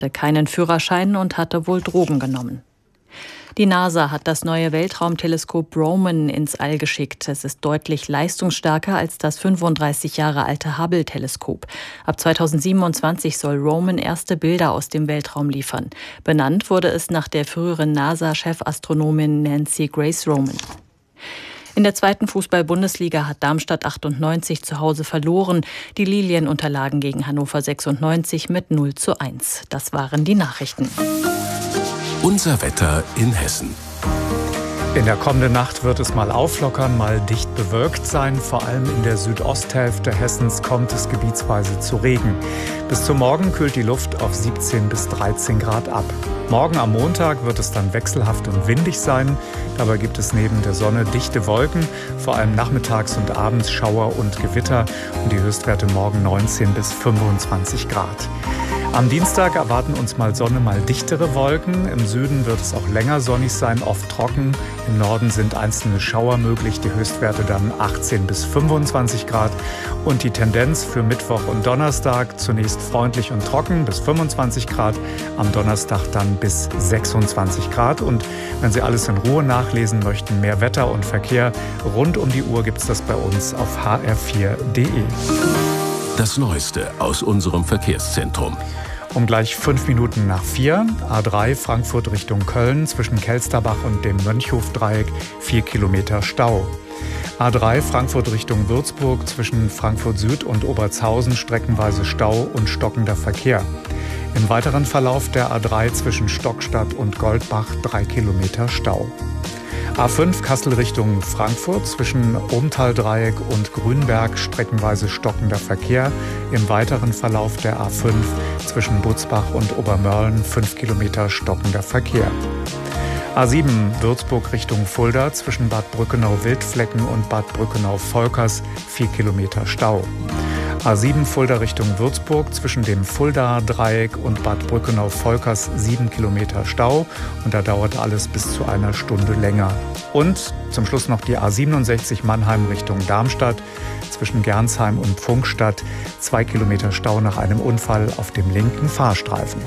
keinen Führerschein und hatte wohl Drogen genommen. Die NASA hat das neue Weltraumteleskop Roman ins All geschickt. Es ist deutlich leistungsstärker als das 35 Jahre alte Hubble-Teleskop. Ab 2027 soll Roman erste Bilder aus dem Weltraum liefern. Benannt wurde es nach der früheren NASA-Chefastronomin Nancy Grace Roman. In der zweiten Fußball-Bundesliga hat Darmstadt 98 zu Hause verloren. Die Lilien unterlagen gegen Hannover 96 mit 0:1. Das waren die Nachrichten. Unser Wetter in Hessen. In der kommenden Nacht wird es mal auflockern, mal dicht bewölkt sein. Vor allem in der Südosthälfte Hessens kommt es gebietsweise zu Regen. Bis zum Morgen kühlt die Luft auf 17 bis 13 Grad ab. Morgen am Montag wird es dann wechselhaft und windig sein. Dabei gibt es neben der Sonne dichte Wolken, vor allem nachmittags und abends Schauer und Gewitter. Und die Höchstwerte morgen 19 bis 25 Grad. Am Dienstag erwarten uns mal Sonne, mal dichtere Wolken. Im Süden wird es auch länger sonnig sein, oft trocken. Im Norden sind einzelne Schauer möglich, die Höchstwerte dann 18 bis 25 Grad. Und die Tendenz für Mittwoch und Donnerstag zunächst freundlich und trocken bis 25 Grad, am Donnerstag dann bis 26 Grad. Und wenn Sie alles in Ruhe nachlesen möchten, mehr Wetter und Verkehr rund um die Uhr, gibt es das bei uns auf hr4.de. Das Neueste aus unserem Verkehrszentrum. Um gleich 5 Minuten nach 4, A3 Frankfurt Richtung Köln, zwischen Kelsterbach und dem Mönchhofdreieck 4 Kilometer Stau. A3 Frankfurt Richtung Würzburg, zwischen Frankfurt Süd und Obertshausen streckenweise Stau und stockender Verkehr. Im weiteren Verlauf der A3 zwischen Stockstadt und Goldbach 3 Kilometer Stau. A5 Kassel Richtung Frankfurt, zwischen Ohmtal-Dreieck und Grünberg streckenweise stockender Verkehr. Im weiteren Verlauf der A5 zwischen Butzbach und Obermörlen 5 Kilometer stockender Verkehr. A7 Würzburg Richtung Fulda, zwischen Bad Brückenau-Wildflecken und Bad Brückenau-Volkers 4 Kilometer Stau. A7 Fulda Richtung Würzburg, zwischen dem Fulda-Dreieck und Bad Brückenau-Volkers 7 Kilometer Stau. Und da dauert alles bis zu einer Stunde länger. Und zum Schluss noch die A67 Mannheim Richtung Darmstadt, zwischen Gernsheim und Pfungstadt 2 Kilometer Stau nach einem Unfall auf dem linken Fahrstreifen.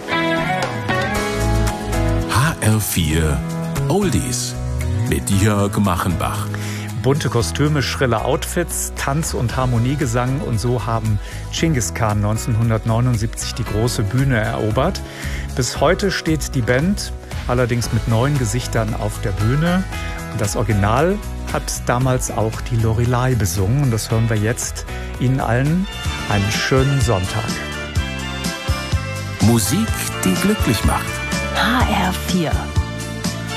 HR4 Oldies mit Jörg Machenbach. Bunte Kostüme, schrille Outfits, Tanz und Harmoniegesang, und so haben Dschingis Khan 1979 die große Bühne erobert. Bis heute steht die Band allerdings mit neuen Gesichtern auf der Bühne. Und das Original hat damals auch die Loreley besungen, und das hören wir jetzt. Ihnen allen einen schönen Sonntag. Musik, die glücklich macht. HR4